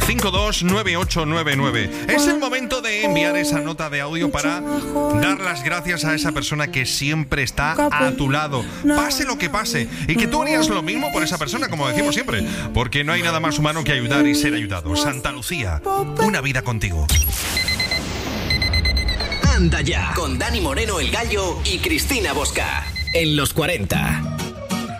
608-529899. Es el momento de enviar esa nota de audio para dar las gracias a esa persona que siempre está a tu lado, pase lo que pase, y que tú harías lo mismo por esa persona, como decimos siempre, porque no hay nada más humano que ayudar y ser ayudado. Santa Lucía, una vida contigo. Anda ya, con Dani Moreno, el Gallo, y Cristina Bosca, en los 40.